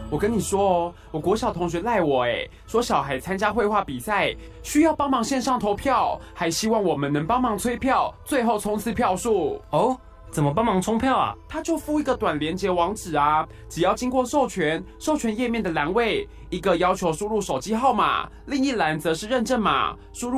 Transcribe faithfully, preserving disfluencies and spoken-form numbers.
我跟你说哦，我国小同学赖我哎，说小孩参加绘画比赛需要帮忙线上投票，还希望我们能帮忙催票，最后冲刺票数。 哦，怎么帮忙冲票啊？ 他就附一个短连结网址啊，只要经过授权，授权页面的栏位，一个要求输入手机号码，另一栏则是认证码，输入